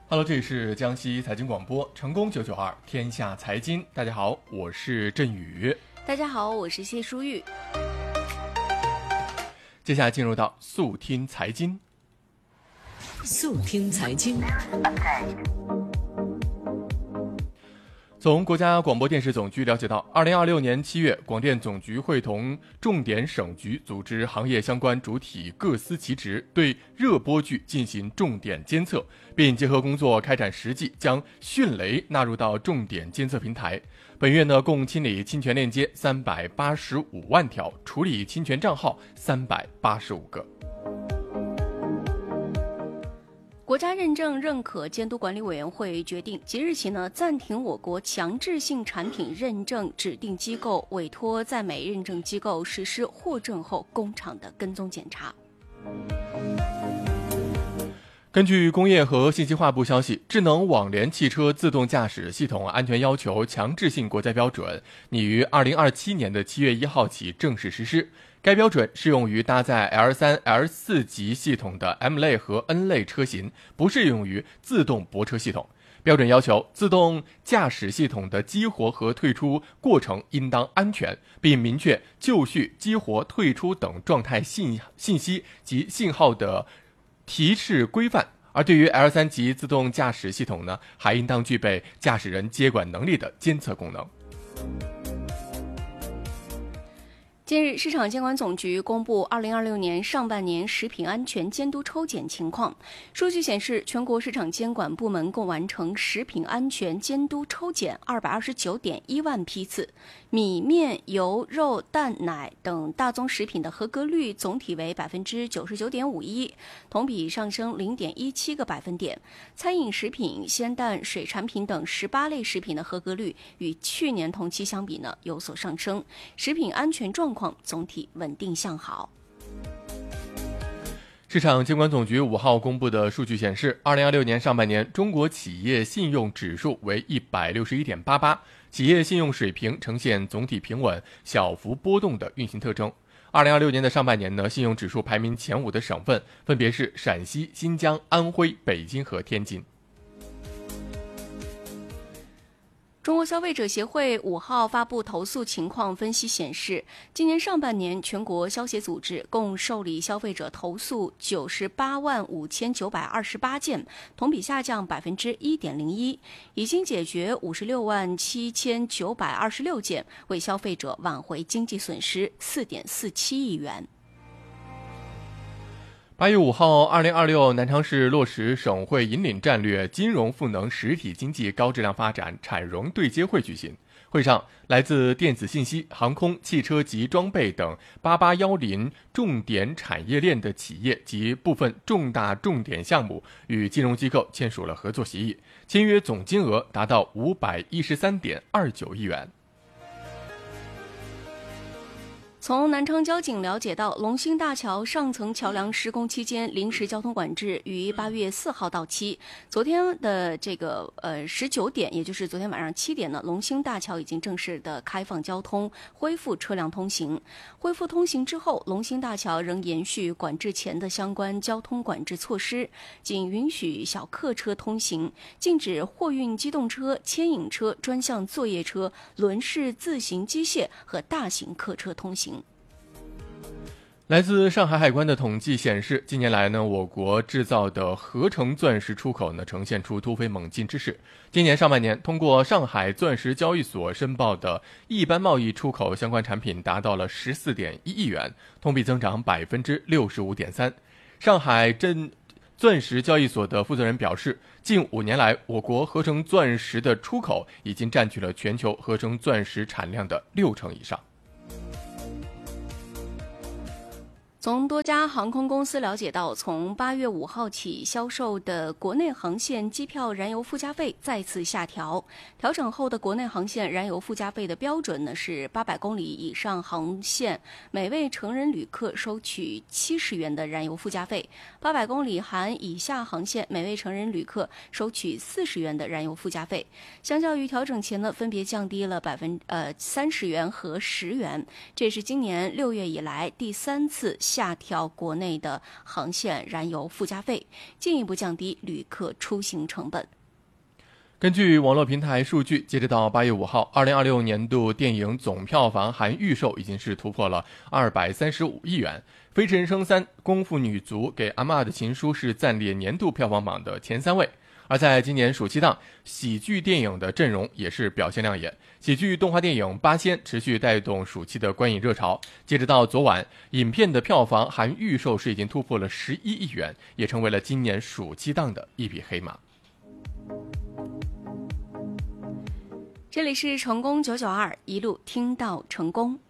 Hello，这里是江西财经广播，成功992天下财经。大家好，我是振宇。 大家好，我是谢淑玉。 接下来进入到速听财经。 速听财经。 从国家广播电视总局了解到，2026年7月，广电总局会同重点省局组织行业相关主体各司其职，对热播剧进行重点监测，并结合工作开展实际，将迅雷纳入到重点监测平台。本月呢，共清理侵权链接385万条，处理侵权账号385个。 国家认证认可监督管理委员会决定，即日起呢，暂停我国强制性产品认证指定机构委托在美认证机构实施获证后工厂的跟踪检查。 根据工业和信息化部消息，智能网联汽车自动驾驶系统安全要求强制性国家标准拟于2027年的7月1号起正式实施。该标准适用于搭载 L3、L4 级系统的 M 类和 N 类车型，不适用于自动泊车系统。标准要求自动驾驶系统的激活和退出过程应当安全，并明确就绪、激活、退出等状态信息及信号的提示规范。而对于 L3 级自动驾驶系统呢，还应当具备驾驶人接管能力的监测功能。 近日，市场监管总局公布2026年上半年食品安全监督抽检情况。数据显示，全国市场监管部门共完成食品安全监督抽检229.1万批次，米面油肉蛋奶等大宗食品的合格率总体为 99.51%， 同比上升 0.17个百分点。餐饮食品、鲜蛋、水产品等18类食品的合格率与去年同期相比呢有所上升，食品安全状况总体稳定向好。 市场监管总局5号公布的数据显示，2026年上半年中国企业信用指数为 161.88， 企业信用水平呈现总体平稳、小幅波动的运行特征。2026年的上半年呢，信用指数排名前5的省份分别是陕西、新疆、安徽、北京和天津。 中国消费者协会5号发布投诉情况分析显示，今年上半年全国消协组织共受理消费者投诉985928件，同比下降 1.01%， 已经解决567926件，为消费者挽回经济损失4.47亿元。 8月5号，2026南昌市落实省会引领战略金融赋能实体经济高质量发展产融对接会举行。会上，来自电子信息、航空、汽车及装备等8810重点产业链的企业及部分重大重点项目与金融机构签署了合作协议，签约总金额达到513.29亿元。 从南昌交警了解到，龙兴大桥上层桥梁施工期间临时交通管制于8月4号到期。昨天的19点，也就是昨天晚上7点呢，龙兴大桥已经正式的开放交通，恢复车辆通行。恢复通行之后，龙兴大桥仍延续管制前的相关交通管制措施，仅允许小客车通行，禁止货运机动车、牵引车、专项作业车、轮式自行机械和大型客车通行。 来自上海海关的统计显示，近年来呢，我国制造的合成钻石出口呢呈现出突飞猛进之势。今年上半年，通过上海钻石交易所申报的一般贸易出口相关产品达到了14.1亿元，同比增长 65.3%。上海钻石交易所的负责人表示，近5年来，我国合成钻石的出口已经占据了全球合成钻石产量的60%以上。 从多家航空公司了解到，从8月5号起销售的国内航线机票燃油附加费再次下调。调整后的国内航线燃油附加费的标准呢是800公里以上航线每位成人旅客收取70元的燃油附加费，800公里含以下航线每位成人旅客收取40元的燃油附加费。相较于调整前呢，分别降低了30元和10元。这是今年6月以来第3次下调国内的航线燃油附加费，进一步降低旅客出行成本。 根据网络平台数据，截止到8月5号，2026年度电影总票房含预售已经是突破了235亿元，《飞驰人生3》、《功夫女足》给阿嬷的情书是暂列年度票房榜的前3位。而在今年暑期档，喜剧电影的阵容也是表现亮眼，喜剧动画电影《八仙》持续带动暑期的观影热潮。截止到昨晚，影片的票房含预售是已经突破了11亿元，也成为了今年暑期档的一匹黑马。 这里是成功992，一路听到成功。